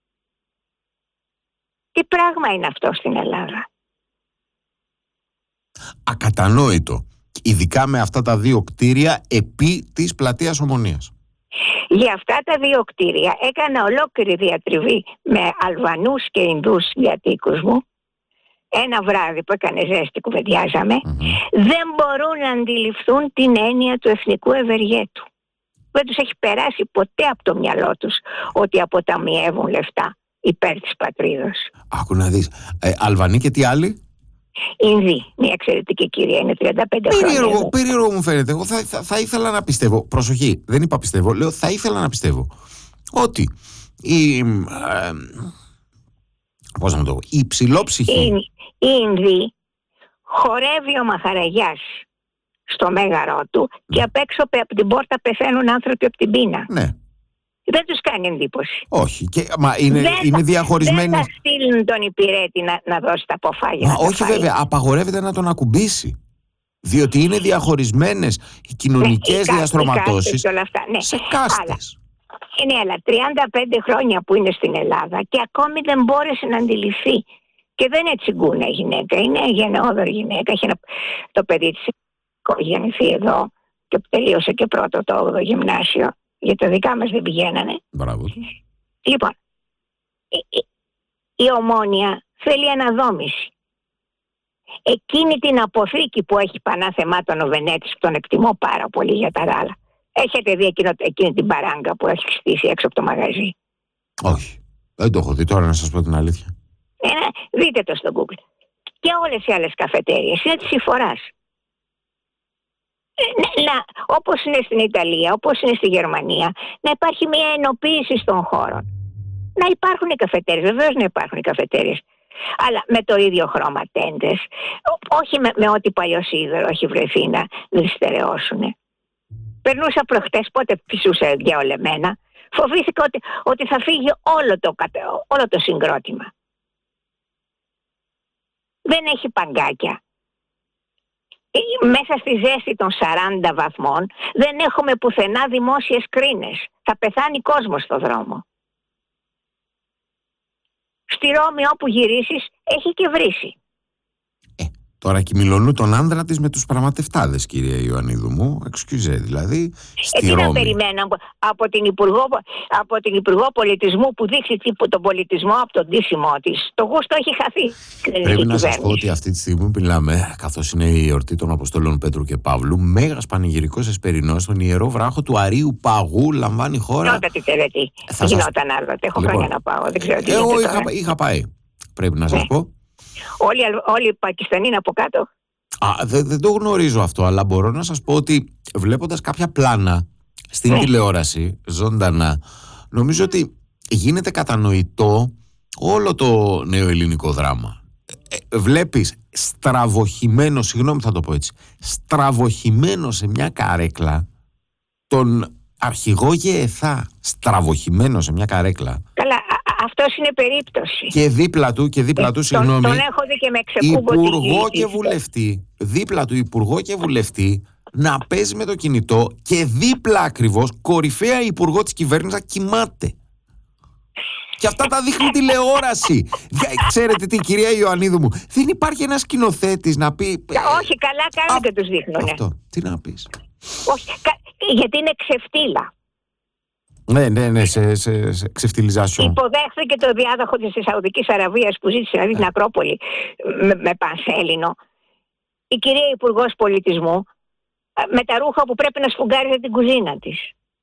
Τι πράγμα είναι αυτό στην Ελλάδα? Ακατανόητο. Ειδικά με αυτά τα δύο κτίρια επί της πλατείας Ομονίας. Για αυτά τα δύο κτίρια έκανα ολόκληρη διατριβή με Αλβανούς και Ινδούς διατοίκους μου. Ένα βράδυ που έκανε ζέστη κουβεντιάζαμε. Mm-hmm. Δεν μπορούν να αντιληφθούν την έννοια του εθνικού ευεργέτου. Δεν τους έχει περάσει ποτέ από το μυαλό τους ότι αποταμιεύουν λεφτά υπέρ της πατρίδος. Άκου να δεις. Ε, Αλβανοί και τι άλλοι? Ινδοί. Μια εξαιρετική κυρία, είναι τριάντα πέντε περίεργο, χρόνια. Περίεργο μου φαίνεται. Εγώ θα, θα, θα ήθελα να πιστεύω. Προσοχή, δεν είπα πιστεύω. Λέω θα ήθελα να πιστεύω ότι η, ε, πώς να το πω, η υψηλόψυχη. Η, η Ινδοί χορεύει ο Μαχαραγιάς στο μέγαρό του ναι. και απ' έξω από την πόρτα πεθαίνουν άνθρωποι από την πείνα. Ναι. Δεν τους κάνει εντύπωση. Όχι. Και, μα είναι, δεν είναι θα, διαχωρισμένοι. Δεν θα στείλουν τον υπηρέτη να, να δώσει τα αποφάγια. Μα όχι βέβαια. Απαγορεύεται να τον ακουμπήσει. Διότι είναι διαχωρισμένες οι κοινωνικές ναι, διαστρωματώσεις ναι. σε κάστες. Αλλά, ναι, αλλά τριάντα πέντε χρόνια που είναι στην Ελλάδα και ακόμη δεν μπόρεσε να αντιληφθεί. Και δεν είναι τσιγκούνα γυναίκα. Είναι γενναιόδορη γυναίκα. Έχει ένα, το παιδί της γεννηθεί εδώ και τελείωσε και πρώτο το όγδοο γυμνάσιο. Γιατί τα δικά μας δεν πηγαίνανε. Μπράβο. Λοιπόν, η, η, η Ομόνια θέλει αναδόμηση. Εκείνη την αποθήκη που έχει Πανά Θεμάτων ο Βενέτης, που τον εκτιμώ πάρα πολύ για τα γάλα. Έχετε δει εκείνο, εκείνη την παράγκα που έχει στήσει έξω από το μαγαζί? Όχι. Δεν το έχω δει τώρα, να σας πω την αλήθεια. Ε, ναι, δείτε το στο Google. Και όλες οι άλλες καφετέριες είναι της συμφοράς. Ε, να, όπως είναι στην Ιταλία, όπως είναι στη Γερμανία, να υπάρχει μια ενοποίηση των χώρων. Να υπάρχουν οι καφετέριες, βεβαίως να υπάρχουν οι καφετέριες. αλλά με το ίδιο χρώμα τέντες. Όχι με, με ό,τι παλιό σίδερο έχει βρεθεί να δυστερεώσουν. Περνούσα προχτές, πότε φυσούσα διαολεμένα. Φοβήθηκα ότι, ότι θα φύγει όλο το, όλο το συγκρότημα. Δεν έχει παγκάκια. Μέσα στη ζέστη των σαράντα βαθμών δεν έχουμε πουθενά δημόσιες κρίνες. Θα πεθάνει κόσμος στο δρόμο. Στη Ρώμη όπου γυρίσεις έχει και βρύση. Ε, τώρα κοιμηλονού τον άνδρα της με τους πραγματευτάδες, κυρία Ιωαννίδου μου. Εξκουζέ, δηλαδή. Στη ε, τι Ρώμη. να περιμένω από, από, την Υπουργό, από την Υπουργό Πολιτισμού που δείχνει τον πολιτισμό από τον ντύσιμό της. Το γούστο έχει χαθεί. Πρέπει να σας πω ότι αυτή τη στιγμή μιλάμε, καθώς είναι η εορτή των Αποστόλων Πέτρου και Παύλου, μέγας πανηγυρικός εσπερινός στον ιερό βράχο του Αρείου Παγού λαμβάνει χώρα. Τότε τι τελετή. Γινόταν άλλοτε. Έχω λοιπόν, χρόνια να πάω. Δεν ξέρω τι εγώ είχα, είχα πάει. Πρέπει να σας ναι. πω. Όλοι, όλοι οι Πακιστανοί είναι από κάτω. Α, δεν, δεν το γνωρίζω αυτό, αλλά μπορώ να σας πω ότι βλέποντας κάποια πλάνα στην ναι. τηλεόραση, ζωντανά, νομίζω ότι γίνεται κατανοητό όλο το νεοελληνικό δράμα. Ε, βλέπεις στραβοχημένο, συγγνώμη θα το πω έτσι, στραβοχημένο σε μια καρέκλα τον αρχηγό Γεεθά, στραβοχημένο σε μια καρέκλα. Καλά, αυτός είναι περίπτωση. Και δίπλα του, και δίπλα του, ε, συγγνώμη, τον, τον έχω δει και με ξεκούμπο υπουργό και βουλευτή, δίπλα του υπουργό και βουλευτή να παίζει με το κινητό και δίπλα ακριβώς κορυφαία υπουργό της κυβέρνησης να κοιμάται. Και αυτά τα δείχνει τηλεόραση. Ξέρετε τι, κυρία Ιωαννίδου μου, δεν υπάρχει ένας σκηνοθέτης να πει. Όχι, καλά κάνουν και τους δείχνουν. Αυτό, τι να πεις. Όχι, γιατί είναι ξεφτύλα. Ναι, ναι, ναι, σε, σε, σε ξεφτυλιζάσιο. Υποδέχθηκε το διάδοχο της Σαουδικής Αραβίας που ζήτησε να δει την Ακρόπολη με, με πανσέλινο. Η κυρία Υπουργός Πολιτισμού με τα ρούχα που πρέπει να σφουγγάριζε την κουζίνα της.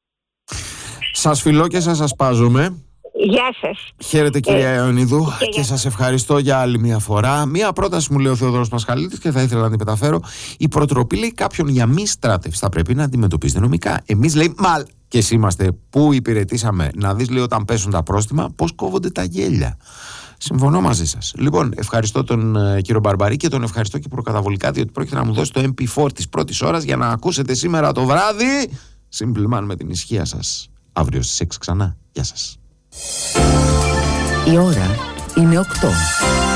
Σας φιλώ και σας ασπάζομαι. Γεια σας. Χαίρετε κυρία ε, Ιωαννίδου και, και σας ευχαριστώ για άλλη μια φορά. Μία πρόταση μου λέει ο Θεοδωρός Πασχαλίτης και θα ήθελα να την μεταφέρω. Η προτροπή λέει κάποιον για μη στράτευση θα πρέπει να αντιμετωπίζεται νομικά. Εμείς λέει μαλ και εσύ είμαστε που υπηρετήσαμε να δεις λέει όταν πέσουν τα πρόστιμα πώς κόβονται τα γέλια. Συμφωνώ μαζί σας. Λοιπόν, ευχαριστώ τον uh, κύριο Μπαρμπαρή και τον ευχαριστώ και προκαταβολικά διότι πρόκειται να μου δώσει το εμ πι φορ της πρώτης ώρας για να ακούσετε σήμερα το βράδυ Simple Man με την ισχύα σας. Αύριο στις έξι ξανά. Γεια σας. Η ώρα είναι οκτώ.